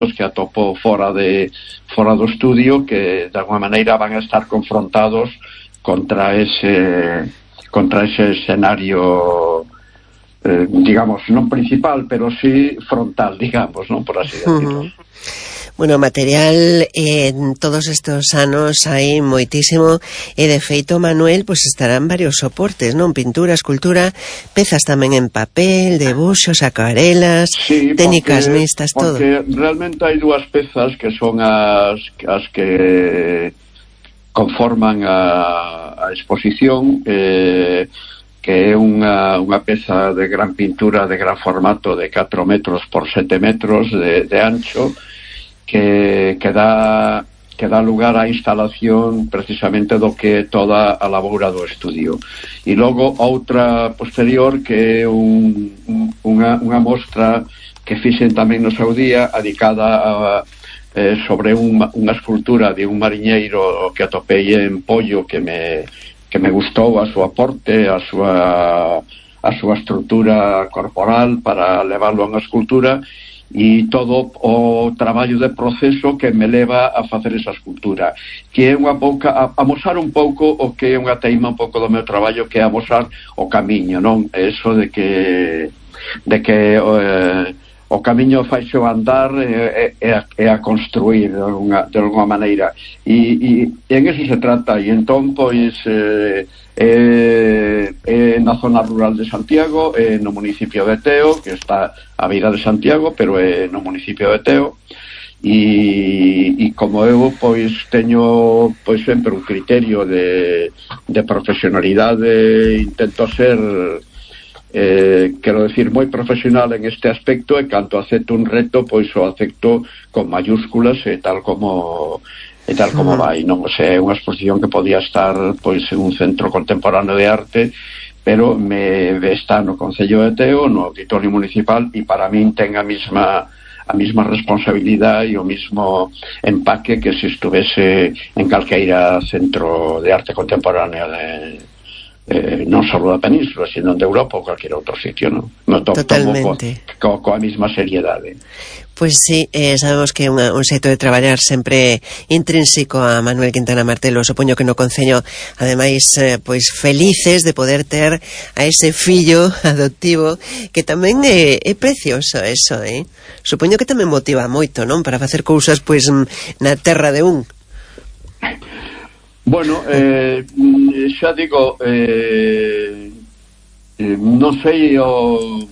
que atopou fora do estudio, que de alguma maneira van a estar confrontados contra ese escenario, digamos, non principal, pero sí frontal, digamos, non, por así decirlo. Bueno, material en todos estos anos hai moitísimo, e de feito, Manuel, pois estarán varios soportes, non? Pintura, escultura, pezas tamén en papel, debuxos, acuarelas, sí, técnicas mixtas, todo. Porque realmente hai dúas pezas que son as que conforman a exposición, que é unha peza de gran pintura, de gran formato, de 4 metros por 7 metros de ancho, que dá lugar á instalación precisamente do que é toda a labora do estudio. E logo outra posterior, que é unha mostra que fixen tamén no seu día, dedicada sobre unha escultura de un mariñeiro que atopei en Pollo, que me gustou a súa porte, a súa estrutura corporal para levarlo a unha escultura, e todo o traballo de proceso que me leva a facer esa escultura, que é unha pouca amosar un pouco o que é unha teima un pouco do meu traballo, que é amosar o camiño, non? Eso de que o camiño faise o andar e a construir de alguma maneira, e en eso se trata. E entón, pois, na zona rural de Santiago, no municipio de Teo, que está a beira de Santiago, pero é no municipio de Teo, e como eu, pois, teño, pois, sempre un criterio de profesionalidade, intento ser, quero decir, moi profesional en este aspecto, e canto acepto un reto, pois o acepto con mayúsculas e tal como vai, non? O sea, é unha exposición que podía estar, pois, en un centro contemporáneo de arte, pero está no Concello de Teo, no Auditorio Municipal, e para min ten a mesma responsabilidade e o mesmo empaque que se estuvese en calqueira centro de arte contemporánea non só da Península, sino de Europa ou calquer outro sitio, non? Totalmente. Coa mesma seriedade. Pois sí, sabemos que é un xeito de traballar sempre intrínseco a Manuel Quintana Martelo. Supoño que no Concello, ademais, pois felices de poder ter a ese fillo adoptivo, que tamén é precioso eso, Supoño que tamén motiva moito, non? Para facer cousas, pois, na terra de un. Bueno, xa digo, non sei o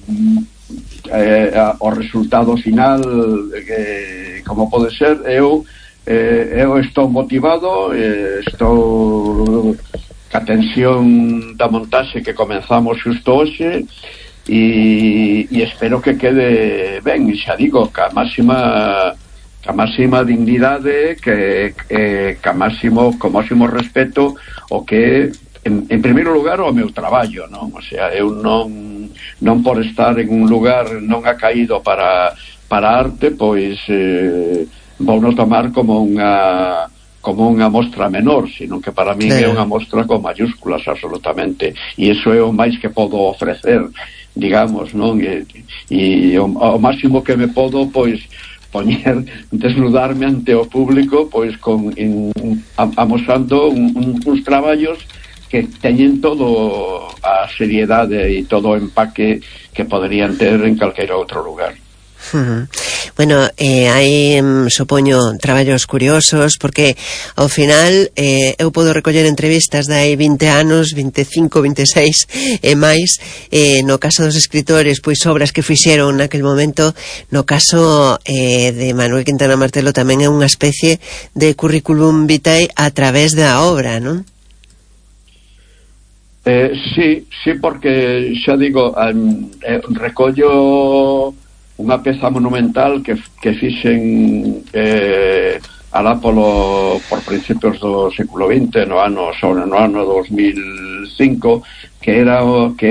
resultado final, como pode ser. Eu estou motivado, estou ca tensión da montaxe que comenzamos xusto hoxe, e espero que quede ben, e xa digo, ca máxima dignidade, co máximo respeto o que en primeiro lugar o meu traballo, non? O sea, eu non por estar en un lugar non acaído para arte, pois vou non tomar como unha mostra menor, sino que para mí é unha mostra con mayúsculas, absolutamente, e iso é o máis que podo ofrecer, digamos, non? E o máximo que me podo, pois, desnudarme ante o público, pois, amosando uns traballos que teñen todo a seriedade e todo o empaque que poderían ter en calquera outro lugar. Bueno, hai, supoño, traballos curiosos, porque ao final eu podo recoller entrevistas de hai 20 anos, 25, 26 e máis, no caso dos escritores, pois obras que fixeron naquel momento. No caso de Manuel Quintana Martelo tamén é unha especie de currículum vitae a través da obra, non? Sí, porque xa digo, recollo unha peza monumental que fixen alá por principios do século XX, no ano 2005, que era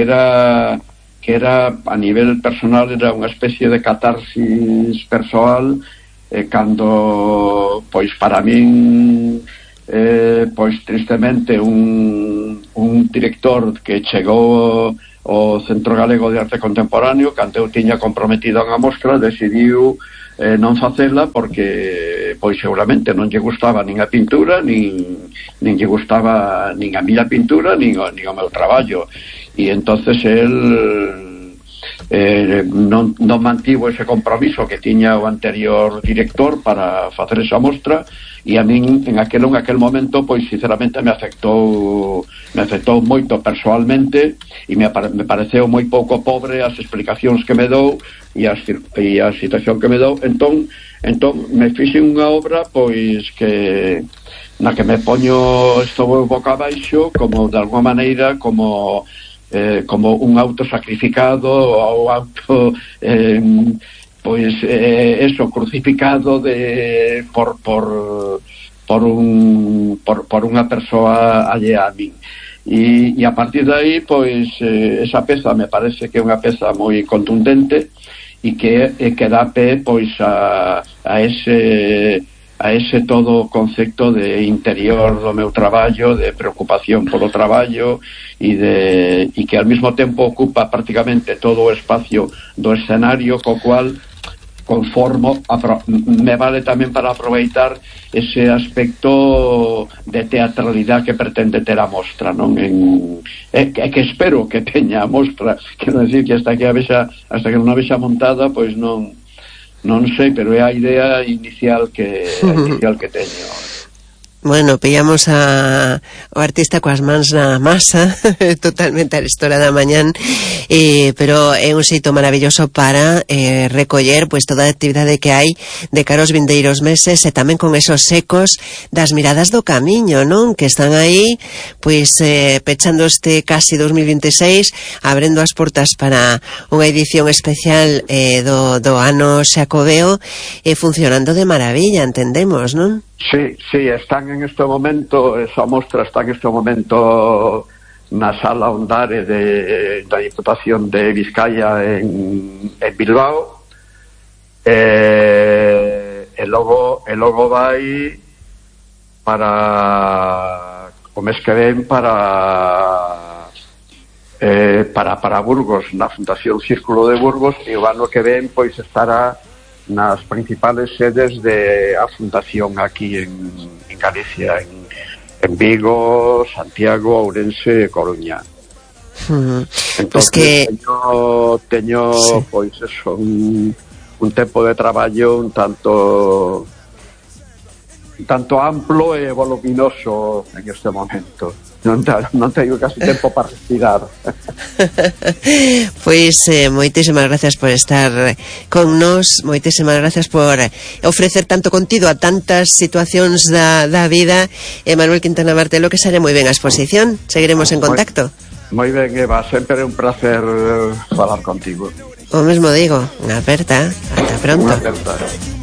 a nivel personal, era unha especie de catarsis persoal, cando, pois, para min, pois, tristemente, un director que chegou o Centro Galego de Arte Contemporáneo, cando eu tiña comprometido unha mostra, decidiu non facela porque pois seguramente non lle gustaba nin a pintura, nin lle gustaba nin a miña pintura, nin o meu traballo. E entonces el non mantivo ese compromiso que tiña o anterior director para facer esa mostra, e a min en aquel momento pois sinceramente me afectou moito persoalmente, e me pareceu moi pouco pobre as explicacións que me dou e a situación que me dou. Entón me fixen unha obra pois que na que me poño esto boca abaixo, como de alguma maneira como un autosacrificado ou auto eso, crucificado por unha persoa allea a min. E a partir de aí pois esa peza me parece que é unha peza moi contundente e que dá pé pois a ese todo concepto de interior do meu traballo, de preocupación polo traballo e que ao mesmo tempo ocupa prácticamente todo o espacio do escenario, co cual conformo, me vale tamén para aproveitar ese aspecto de teatralidade que pretende ter a mostra, non? Que espero que teña a mostra, quero decir que hasta que non a vexa montada, pois non sei, pero é a idea inicial que teño. Bueno, pillamos o artista coas mans na masa, totalmente arestora da mañán, pero é un xeito maravilloso para recoller pois toda a actividade que hai de cara aos vindeiros meses, e tamén con esos ecos das miradas do camiño, non? Que están aí pois pechando este casi 2026, abrendo as portas para unha edición especial do ano xacobeo, funcionando de maravilla, entendemos, non? Sí, están en este momento, esa mostra está en este momento na sala Ondare da Diputación de Vizcaya en Bilbao, e logo vai para o mes que ven para Burgos, na Fundación Círculo de Burgos, e o ano que ven pois estará nas principales sedes de a fundación aquí en Galicia, en Vigo, Santiago, Ourense e Coruña. Entón, pues que teño sí, pois eso, un tempo de traballo un tanto amplo e voluminoso en este momento. Non teño casi tempo para respirar. Pois moitísimas gracias por estar con nós, moitísimas gracias por ofrecer tanto contido a tantas situacións da vida. Manuel Quintana Martelo, que sale moi ben a exposición. Seguiremos en contacto. Moi ben, Eva, sempre é un placer falar contigo. O mesmo digo, unha aperta. Ata pronto. Unha aperta.